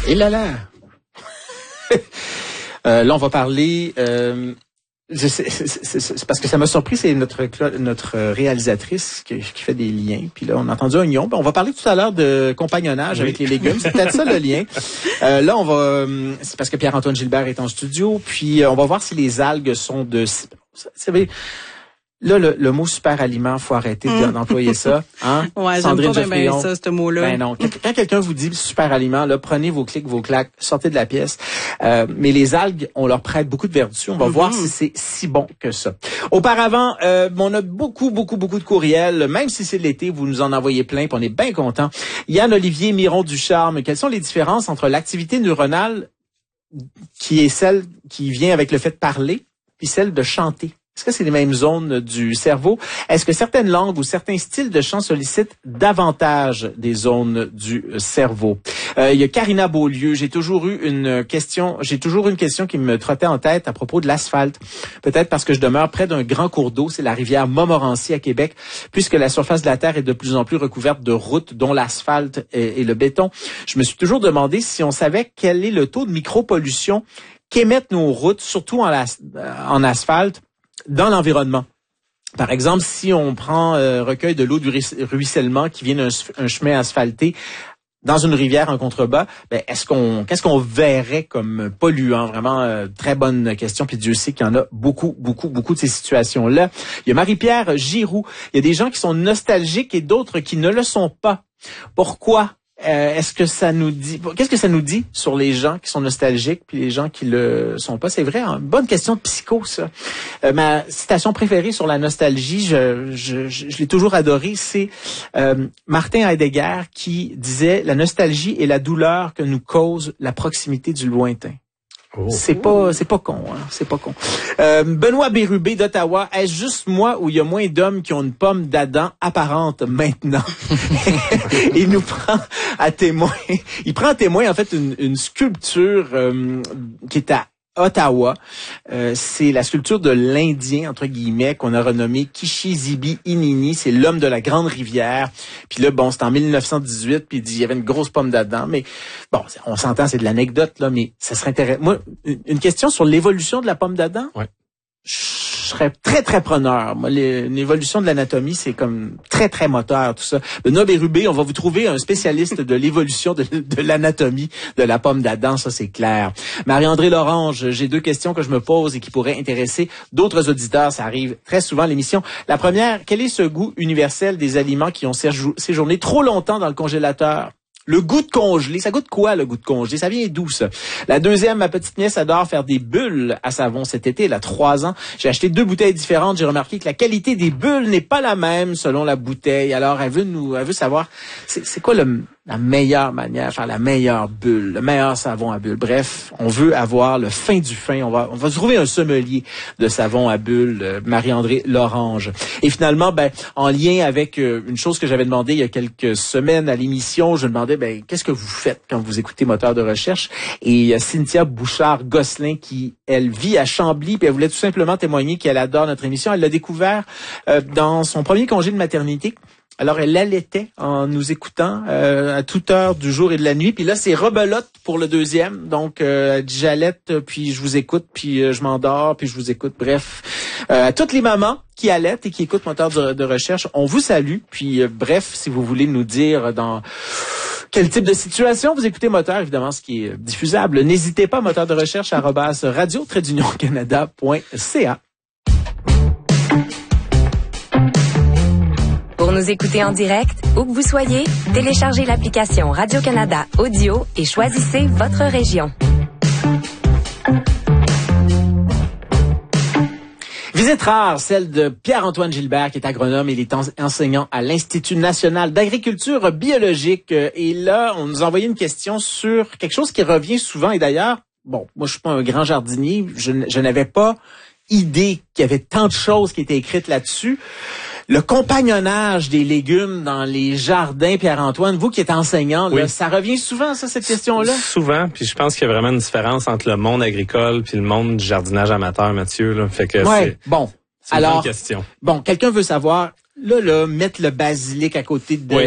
Et là. Là, on va parler... c'est parce que ça m'a surpris, c'est notre réalisatrice qui fait des liens. Puis là, on a entendu un oignon. On va parler tout à l'heure de compagnonnage avec les légumes. C'est peut-être ça le lien. Là, on va... C'est parce que Pierre-Antoine Gilbert est en studio. Puis on va voir si les algues sont de... Vous savez... Là, le mot super aliment, faut arrêter d'employer ça. Hein? Ouais, Sandrine j'aime pas bien ça, ce mot-là. Ben non. Quand quelqu'un vous dit super aliment, là, prenez vos clics, vos claques, sortez de la pièce. Mais les algues, on leur prête beaucoup de vertus. On va voir si c'est si bon que ça. Auparavant, on a beaucoup de courriels. Même si c'est l'été, vous nous en envoyez plein, puis on est bien contents. Yann-Olivier Miron-Ducharme, quelles sont les différences entre l'activité neuronale qui est celle qui vient avec le fait de parler, puis celle de chanter? Est-ce que c'est les mêmes zones du cerveau? Est-ce que certaines langues ou certains styles de chant sollicitent davantage des zones du cerveau? Il y a Karina Beaulieu. J'ai toujours une question qui me trottait en tête à propos de l'asphalte. Peut-être parce que je demeure près d'un grand cours d'eau, c'est la rivière Montmorency à Québec, puisque la surface de la Terre est de plus en plus recouverte de routes, dont l'asphalte et le béton. Je me suis toujours demandé si on savait quel est le taux de micropollution qu'émettent nos routes, surtout en asphalte, dans l'environnement. Par exemple, si on prend recueil de l'eau du ruissellement qui vient d'un chemin asphalté dans une rivière en contrebas, ben qu'est-ce qu'on verrait comme polluant? Vraiment très bonne question. Puis Dieu sait qu'il y en a beaucoup de ces situations-là. Il y a Marie-Pierre Giroux. Il y a des gens qui sont nostalgiques et d'autres qui ne le sont pas. Pourquoi? Qu'est-ce que ça nous dit sur les gens qui sont nostalgiques puis les gens qui le sont pas? C'est vrai, hein? Bonne question de psycho, ça. Ma citation préférée sur la nostalgie, je l'ai toujours adorée, c'est Martin Heidegger qui disait: la nostalgie est la douleur que nous cause la proximité du lointain. Oh. C'est pas con, hein. C'est pas con. Benoît Bérubé d'Ottawa. Est-ce juste moi où il y a moins d'hommes qui ont une pomme d'Adam apparente maintenant? Il nous prend à témoin. Il prend à témoin, en fait, une sculpture qui est à Ottawa. C'est la sculpture de l'Indien, entre guillemets, qu'on a renommé Kishizibi Inini. C'est l'homme de la Grande Rivière. Puis là, c'est en 1918, puis il dit, il y avait une grosse pomme d'Adam. Mais bon, on s'entend, c'est de l'anecdote, là, mais ça serait intéressant. Moi, une question sur l'évolution de la pomme d'Adam? Ouais. Je serais très preneur. Moi, l'évolution de l'anatomie, c'est comme très moteur, tout ça. Benoît Bérubé, on va vous trouver un spécialiste de l'évolution de l'anatomie de la pomme d'Adam, ça c'est clair. Marie-André Lorange, j'ai deux questions que je me pose et qui pourraient intéresser d'autres auditeurs. Ça arrive très souvent à l'émission. La première, quel est ce goût universel des aliments qui ont séjourné trop longtemps dans le congélateur? Le goût de congelé, ça goûte quoi le goût de congelé? Ça vient d'où ça? La deuxième, ma petite nièce adore faire des bulles à savon cet été, elle a 3 ans. J'ai acheté 2 bouteilles différentes, j'ai remarqué que la qualité des bulles n'est pas la même selon la bouteille. Alors elle veut savoir c'est quoi la meilleure manière de faire la meilleure bulle, le meilleur savon à bulles. Bref, on veut avoir le fin du fin. On va trouver un sommelier de savon à bulles, Marie-André Lorange. Et finalement, en lien avec une chose que j'avais demandé il y a quelques semaines à l'émission, je demandais qu'est-ce que vous faites quand vous écoutez Moteur de recherche? Et il y a Cynthia Bouchard-Gosselin qui, elle, vit à Chambly, puis elle voulait tout simplement témoigner qu'elle adore notre émission. Elle l'a découvert dans son premier congé de maternité. Alors, elle allaitait en nous écoutant à toute heure du jour et de la nuit. Puis là, c'est rebelote pour le deuxième. Donc, elle dit j'allaite, puis je vous écoute, puis je m'endors, puis je vous écoute. Bref, à toutes les mamans qui allaitent et qui écoutent Moteur de recherche, on vous salue. Puis bref, si vous voulez nous dire dans quel type de situation vous écoutez Moteur, évidemment, ce qui est diffusable, n'hésitez pas, moteur de recherche @radio-canada.ca. Pour nous écouter en direct, où que vous soyez, téléchargez l'application Radio-Canada Audio et choisissez votre région. Visite rare, celle de Pierre-Antoine Gilbert, qui est agronome et il est enseignant à l'Institut national d'agriculture biologique. Et là, on nous a envoyé une question sur quelque chose qui revient souvent. Et d'ailleurs, moi je suis pas un grand jardinier, je n'avais pas idée qu'il y avait tant de choses qui étaient écrites là-dessus. Le compagnonnage des légumes dans les jardins, Pierre-Antoine, vous qui êtes enseignant, là, ça revient souvent, ça, cette question-là? Souvent, puis je pense qu'il y a vraiment une différence entre le monde agricole puis le monde du jardinage amateur, Mathieu. Là. Fait que c'est une bonne question. Bon, quelqu'un veut savoir, là, mettre le basilic à côté de